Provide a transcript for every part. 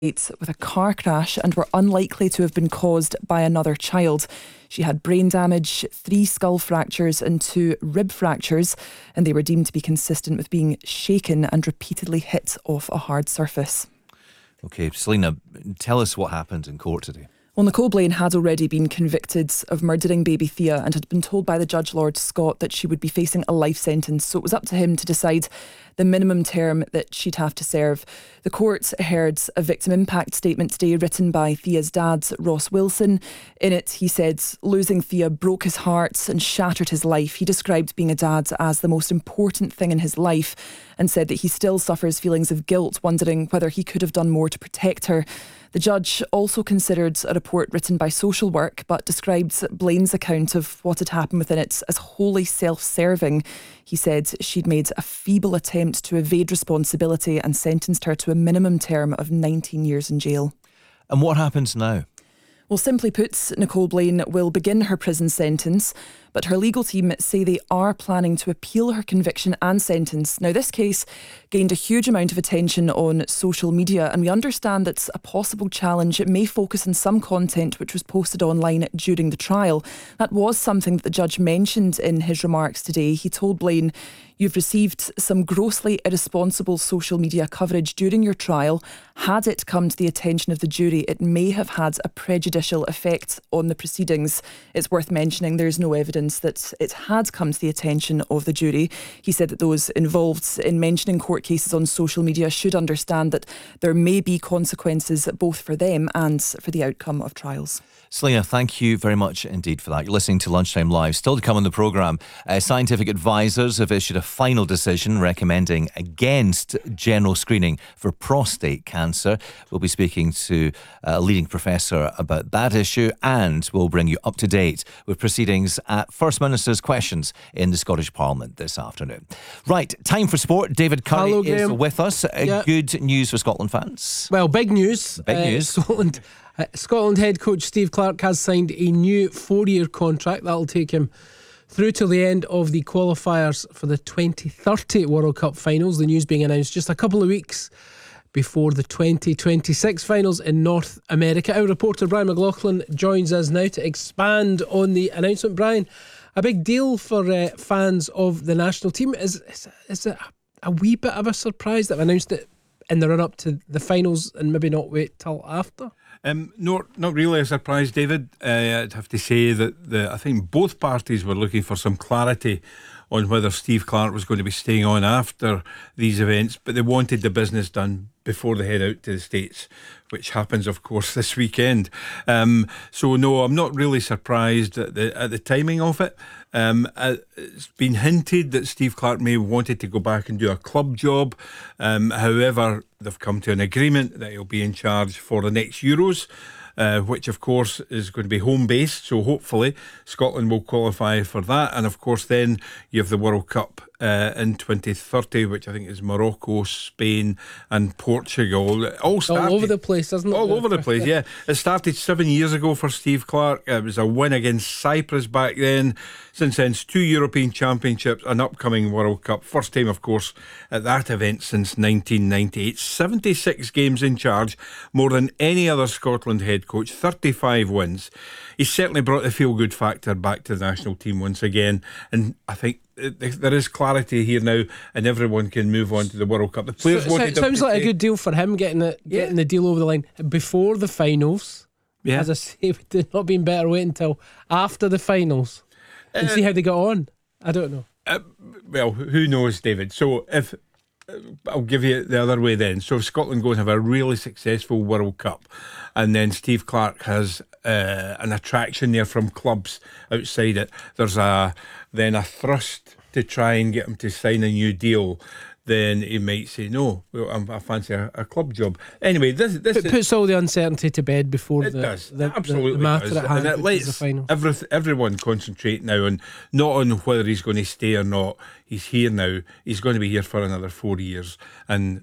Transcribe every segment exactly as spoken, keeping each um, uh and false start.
with a car crash and were unlikely to have been caused by another child. She had brain damage, three skull fractures and two rib fractures, and they were deemed to be consistent with being shaken and repeatedly hit off a hard surface. OK, Selena, tell us what happened in court today. Well, Nicole Blaine had already been convicted of murdering baby Thea and had been told by the judge, Lord Scott, that she would be facing a life sentence. So it was up to him to decide the minimum term that she'd have to serve. The court heard a victim impact statement today written by Thea's dad, Ross Wilson. In it, he said losing Thea broke his heart and shattered his life. He described being a dad as the most important thing in his life and said that he still suffers feelings of guilt, wondering whether he could have done more to protect her. The judge also considered a report written by Social Work, but described Blaine's account of what had happened within it as wholly self-serving. He said she'd made a feeble attempt to evade responsibility and sentenced her to a minimum term of nineteen years in jail. And what happens now? Well, simply put, Nicole Blaine will begin her prison sentence, but her legal team say they are planning to appeal her conviction and sentence. Now, this case gained a huge amount of attention on social media, and we understand that a possible challenge may focus on some content which was posted online during the trial. That was something that the judge mentioned in his remarks today. He told Blaine, "You've received some grossly irresponsible social media coverage during your trial. Had it come to the attention of the jury, it may have had a prejudicial effect on the proceedings." It's worth mentioning there is no evidence that it had come to the attention of the jury. He said that those involved in mentioning court cases on social media should understand that there may be consequences both for them and for the outcome of trials. Selena, thank you very much indeed for that. You're listening to Lunchtime Live. Still to come on the programme, uh, scientific advisors have issued a final decision recommending against general screening for prostate cancer. We'll be speaking to a leading professor about that issue, and we'll bring you up to date with proceedings at First Minister's questions in the Scottish Parliament this afternoon. Right, time for sport. David Curry Hello, is Graham. with us. Uh, Yeah. Good news for Scotland fans. Well, big news. Big Uh, news. Scotland, uh, Scotland head coach Steve Clarke has signed a new four-year contract that'll take him through to the end of the qualifiers for the twenty thirty World Cup finals. The news being announced just a couple of weeks before the twenty twenty-six finals in North America. Our reporter Brian McLaughlin joins us now to expand on the announcement. Brian, a big deal for uh, fans of the national team. Is, is, is it a wee bit of a surprise that they've announced it in the run-up to the finals and maybe not wait till after? Um, no, not really a surprise, David. Uh, I'd have to say that the, I think both parties were looking for some clarity on whether Steve Clarke was going to be staying on after these events, but they wanted the business done before they head out to the States, which happens, of course, this weekend. Um, so, no, I'm not really surprised at the, at the timing of it. Um, uh, it's been hinted that Steve Clarke may have wanted to go back and do a club job. Um, however, they've come to an agreement that he'll be in charge for the next Euros, uh, which, of course, is going to be home-based. So, hopefully, Scotland will qualify for that. And, of course, then you have the World Cup Uh, in twenty thirty, which I think is Morocco, Spain and Portugal. All, started, all over the place, isn't it? All over the place, yeah. It started seven years ago for Steve Clarke. It was a win against Cyprus back then. Since then, it's two European Championships, an upcoming World Cup. First time, of course, at that event since nineteen ninety-eight. seventy-six games in charge, more than any other Scotland head coach, thirty-five wins. He certainly brought the feel-good factor back to the national team once again. And I think there is clarity here now, and everyone can move on to the World Cup. The players so, wanted so, sounds to like take, a good deal for him getting it, getting Yeah. the deal over the line before the finals. Yeah. As I say, would it not been better waiting until after the finals and Uh, see how they got on? I don't know. Uh, well, who knows, David? So if uh, I'll give you it the other way then. So if Scotland go and have a really successful World Cup, and then Steve Clarke has uh, an attraction there from clubs outside it, there's a then a thrust to try and get him to sign a new deal, then he might say no. Well, I'm, I fancy a, a club job. Anyway, this this It is, puts all the uncertainty to bed before it the, does the, absolutely the, the matter does. at hand, and it which is lets the final. every, everyone concentrate now on not on whether he's going to stay or not. He's here now. He's going to be here for another four years, and let,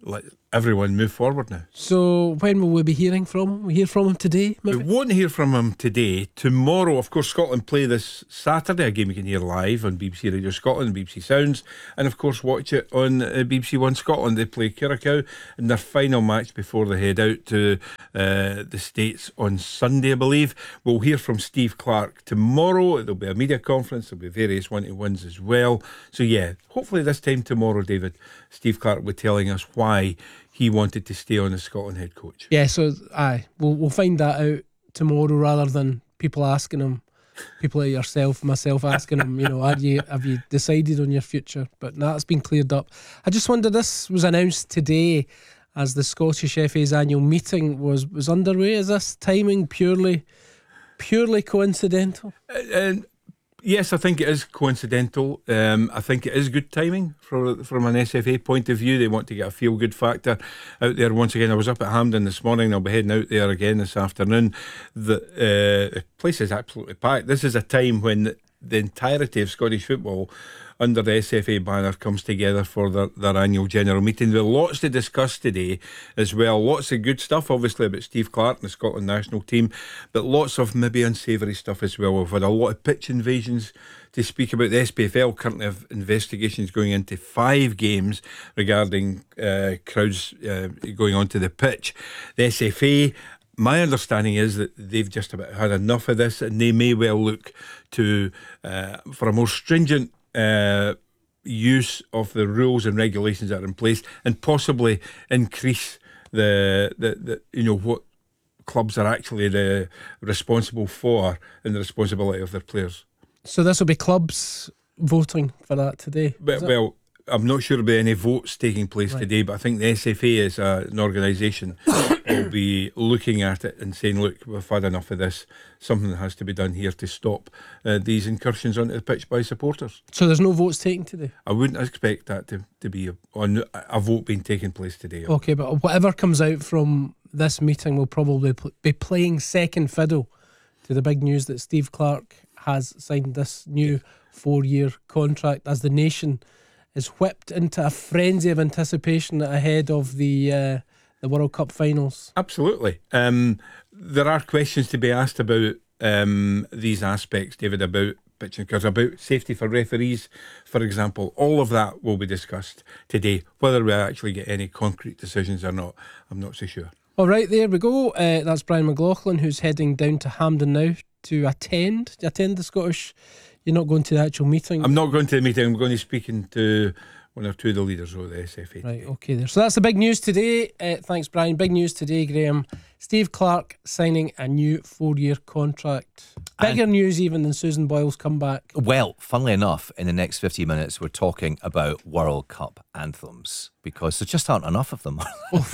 everyone move forward now. So when will we be hearing from him? We hear from him today, maybe? We won't hear from him today. Tomorrow, of course, Scotland play this Saturday, a game you can hear live on B B C Radio Scotland, B B C Sounds, and of course watch it on uh, B B C One Scotland. They play Curacao in their final match before they head out to uh, the States on Sunday, I believe. We'll hear from Steve Clarke tomorrow. There'll be a media conference. There'll be various one-to-ones as well. So yeah, hopefully this time tomorrow, David, Steve Clarke will be telling us why he wanted to stay on as Scotland head coach. Yeah, so aye, we'll we'll find that out tomorrow rather than people asking him, people like yourself, myself asking him, you know, are you have you decided on your future? But nah, that's been cleared up. I just wonder, this was announced today as the Scottish F A's annual meeting was was underway. Is this timing purely purely coincidental? Uh, and yes, I think it is coincidental. Um, I think it is good timing from from an S F A point of view. They want to get a feel-good factor out there once again. I was up at Hampden this morning. I'll be heading out there again this afternoon. The, uh, the place is absolutely packed. This is a time when the, the entirety of Scottish football under the S F A banner comes together for their, their annual general meeting. There are lots to discuss today as well. Lots of good stuff, obviously, about Steve Clarke and the Scotland national team, but lots of maybe unsavoury stuff as well. We've had a lot of pitch invasions to speak about. The S P F L currently have investigations going into five games regarding uh, crowds uh, going onto the pitch. The S F A, my understanding is that they've just about had enough of this, and they may well look to uh, for a more stringent Uh, use of the rules and regulations that are in place, and possibly increase the, the, the you know what clubs are actually the responsible for and the responsibility of their players. So this will be clubs voting for that today? But, well, I'm not sure there'll be any votes taking place right. today, but I think the S F A as a, an organisation will be looking at it and saying, look, we've had enough of this. Something has to be done here to stop uh, these incursions onto the pitch by supporters. So there's no votes taken today? I wouldn't expect that to, to be a, on a vote being taken place today. Okay, but whatever comes out from this meeting will probably pl- be playing second fiddle to the big news that Steve Clarke has signed this new four-year contract as the nation is whipped into a frenzy of anticipation ahead of the uh, the World Cup finals. Absolutely. Um, there are questions to be asked about um, these aspects, David, about pitch and about safety for referees, for example. All of that will be discussed today. Whether we actually get any concrete decisions or not, I'm not so sure. All right, there we go. Uh, that's Brian McLaughlin, who's heading down to Hampden now to attend attend the Scottish. You're not going to the actual meeting? I'm not going to the meeting. I'm going to speaking to one or two of the leaders of the S F A. Right, okay there. So that's the big news today. Uh, thanks, Brian. Big news today, Graham. Steve Clarke signing a new four-year contract. Bigger and news even than Susan Boyle's comeback. Well, funnily enough, in the next fifty minutes, we're talking about World Cup anthems, because there just aren't enough of them.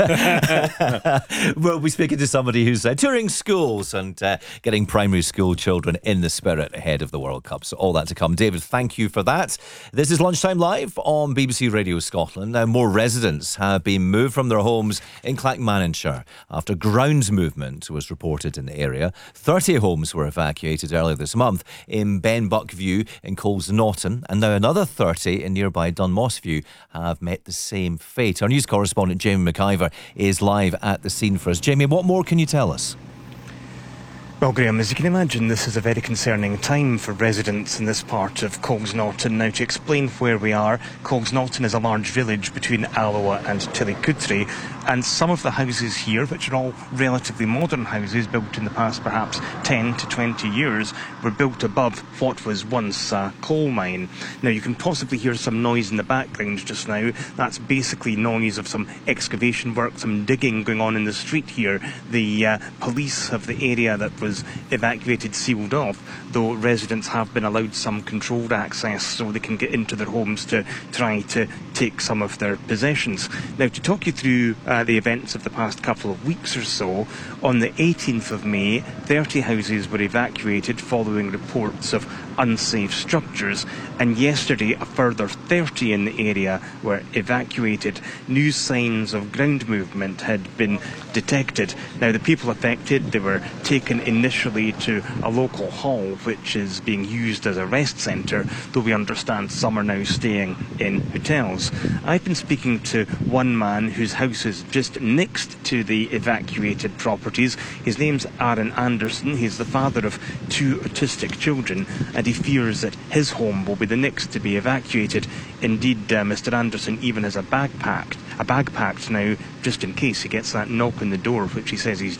We'll be speaking to somebody who's uh, touring schools and uh, getting primary school children in the spirit ahead of the World Cup. So all that to come. David, thank you for that. This is Lunchtime Live on B B C Radio Scotland. Now, more residents have been moved from their homes in Clackmannanshire after grounds movement was reported in the area. thirty homes were evacuated earlier this month in Benbuckview in Coles Naughton, and now another thirty in nearby Dunmossview have met the same fate. Our news correspondent Jamie McIver is live at the scene for us. Jamie, what more can you tell us? Well, Graham, as you can imagine, this is a very concerning time for residents in this part of Coles Naughton. Now, to explain where we are, Coles Naughton is a large village between Alloa and Tillycountry, and some of the houses here, which are all relatively modern houses built in the past perhaps ten to twenty years, were built above what was once a coal mine. Now, you can possibly hear some noise in the background just now. That's basically noise of some excavation work, some digging going on in the street here. The uh, police have the area that was evacuated sealed off, though residents have been allowed some controlled access so they can get into their homes to try to take some of their possessions. Now, to talk you through uh, the events of the past couple of weeks or so, on the eighteenth of May, thirty houses were evacuated following reports of unsafe structures, and yesterday a further thirty in the area were evacuated. New signs of ground movement had been detected. Now, the people affected, they were taken initially to a local hall which is being used as a rest centre, though we understand some are now staying in hotels. I've been speaking to one man whose house is just next to the evacuated properties. His name's Aaron Anderson. He's the father of two autistic children, and he fears that his home will be the next to be evacuated. Indeed, uh, Mr Anderson even has a bag packed, a bag packed now, just in case he gets that knock on the door, which he says he's